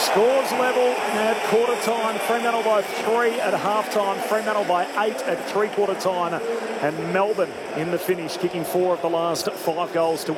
Scores level at quarter time. Fremantle by 3 at half time. Fremantle by 8 at three-quarter time. And Melbourne in the finish, kicking 4 of the last 5 goals to win.